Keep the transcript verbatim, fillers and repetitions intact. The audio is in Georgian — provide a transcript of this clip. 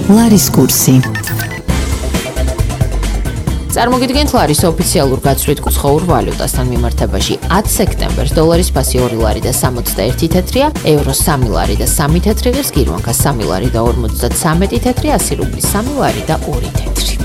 ლარის კურსი. წარმოგიდგენთ ლარის ოფიციალურ გაცვლით კუცხოურ ვალუტასთან მიმართებაში ათი სექტემბერს დოლარის ფასი ორი ლარი და სამოცდაერთი თეთრია, ევრო სამი ლარი და სამი თეთრი ღირს, გირვანქა სამი ლარი და ორმოცდათვრამეტი თეთრი, ასი რუბლის სამი ლარი და ორი თეთრი.